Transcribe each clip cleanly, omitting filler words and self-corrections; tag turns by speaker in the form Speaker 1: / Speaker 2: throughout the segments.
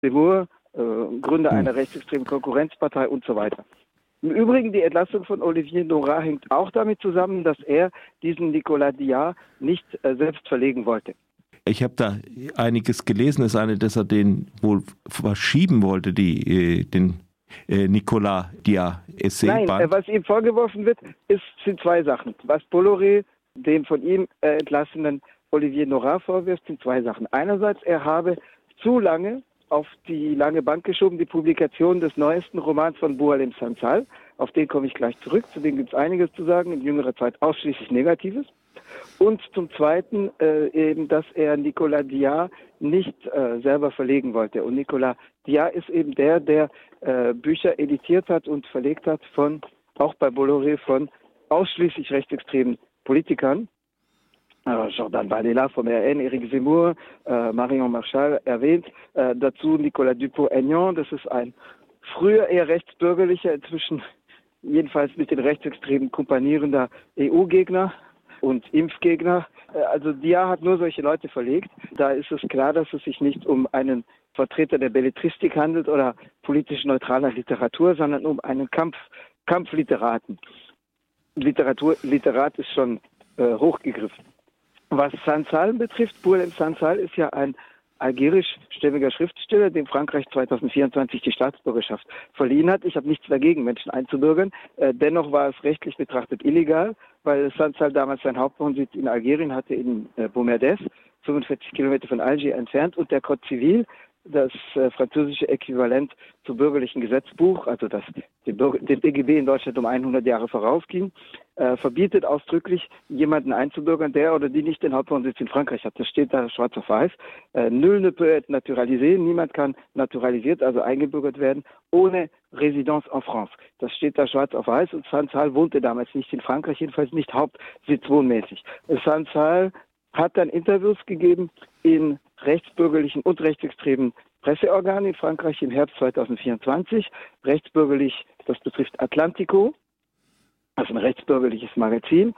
Speaker 1: Zemmour, Gründer einer rechtsextremen Konkurrenzpartei und so weiter. Im Übrigen, die Entlassung von Olivier Nora hängt auch damit zusammen, dass er diesen Nicolas Diat nicht selbst verlegen wollte.
Speaker 2: Ich habe da einiges gelesen, es ist eine, dass er den wohl verschieben wollte, den Nicolas Diat-Essay.
Speaker 1: Nein, was ihm vorgeworfen wird, sind zwei Sachen. Was Bolloré dem von ihm entlassenen Olivier Nora vorwirft, sind zwei Sachen. Einerseits, er habe zu lange auf die lange Bank geschoben, die Publikation des neuesten Romans von Boualem Sansal. Auf den komme ich gleich zurück. Zu dem gibt es einiges zu sagen, in jüngerer Zeit ausschließlich Negatives. Und zum Zweiten eben, dass er Nicolas Diat nicht selber verlegen wollte. Und Nicolas Diat ist eben der Bücher editiert hat und verlegt hat auch bei Bolloré von ausschließlich rechtsextremen Politikern. Jordan Bardella vom RN, Éric Zemmour, Marion Marchal erwähnt. Dazu Nicolas Dupont-Aignan, das ist ein früher eher rechtsbürgerlicher, inzwischen jedenfalls mit den Rechtsextremen kompanierender EU-Gegner und Impfgegner. Also Diat hat nur solche Leute verlegt. Da ist es klar, dass es sich nicht um einen Vertreter der Belletristik handelt oder politisch neutraler Literatur, sondern um einen Kampfliteraten. Literat ist schon hochgegriffen. Was Sansal betrifft, Boualem Sansal ist ja ein algerischstämmiger Schriftsteller, dem Frankreich 2024 die Staatsbürgerschaft verliehen hat. Ich habe nichts dagegen, Menschen einzubürgern. Dennoch war es rechtlich betrachtet illegal, weil Sansal damals seinen Hauptwohnsitz in Algerien hatte, in Boumerdès, 45 Kilometer von Algier entfernt. Und der Code Civil, das französische Äquivalent zum bürgerlichen Gesetzbuch, also das dem BGB in Deutschland um 100 Jahre vorausging, verbietet ausdrücklich, jemanden einzubürgern, der oder die nicht den Hauptwohnsitz in Frankreich hat. Das steht da schwarz auf weiß. Nul ne peut être naturalisé, niemand kann naturalisiert, also eingebürgert werden, ohne Résidence en France. Das steht da schwarz auf weiß und Sansal wohnte damals nicht in Frankreich, jedenfalls nicht hauptsitzwohnmäßig. Sansal hat dann Interviews gegeben in rechtsbürgerlichen und rechtsextremen Presseorganen in Frankreich im Herbst 2024. Rechtsbürgerlich, das betrifft Atlantico, also ein rechtsbürgerliches Magazin.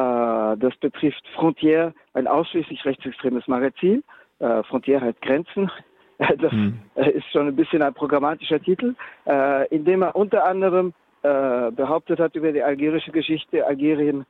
Speaker 1: Das betrifft Frontière, ein ausschließlich rechtsextremes Magazin. Frontière heißt Grenzen. Das ist schon ein bisschen ein programmatischer Titel, in dem er unter anderem behauptet hat über die algerische Geschichte, Algerien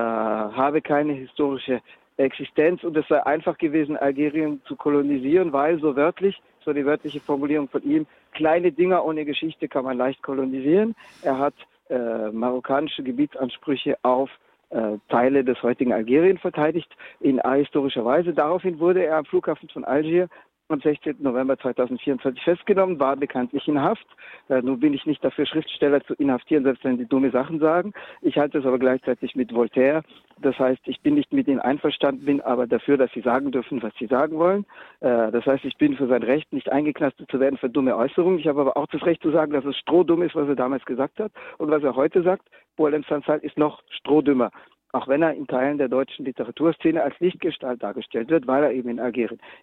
Speaker 1: habe keine historische Existenz und es sei einfach gewesen, Algerien zu kolonisieren, weil so wörtlich, so die wörtliche Formulierung von ihm, kleine Dinger ohne Geschichte kann man leicht kolonisieren. Er hat marokkanische Gebietsansprüche auf Teile des heutigen Algerien verteidigt in ahistorischer Weise. Daraufhin wurde er am Flughafen von Algier am 16. November 2024 festgenommen, war bekanntlich in Haft. Nun bin ich nicht dafür, Schriftsteller zu inhaftieren, selbst wenn sie dumme Sachen sagen. Ich halte es aber gleichzeitig mit Voltaire. Das heißt, ich bin nicht mit ihnen einverstanden, bin aber dafür, dass sie sagen dürfen, was sie sagen wollen. Das heißt, ich bin für sein Recht, nicht eingeknastet zu werden für dumme Äußerungen. Ich habe aber auch das Recht zu sagen, dass es strohdumm ist, was er damals gesagt hat. Und was er heute sagt, Boualem Sansal ist noch strohdümmer. Auch wenn er in Teilen der deutschen Literaturszene als Lichtgestalt dargestellt wird, weil er eben in Algerien